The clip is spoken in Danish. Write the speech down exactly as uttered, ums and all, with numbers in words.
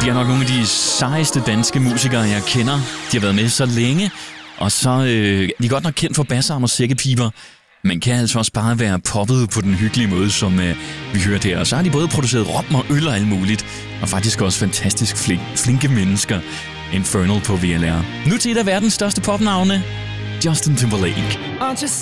De er nok nogle af de sejeste danske musikere, jeg kender. De har været med så længe, og så øh, de er godt nok kendt for bassarm og sækkepiber, men kan altså også bare være poppet på den hyggelige måde, som øh, vi hørte her. Og så har de både produceret rom og øl og alt muligt, og faktisk også fantastisk flink, flinke mennesker. Infernal på V L R. Nu til et af verdens største popnavne, Justin Timberlake.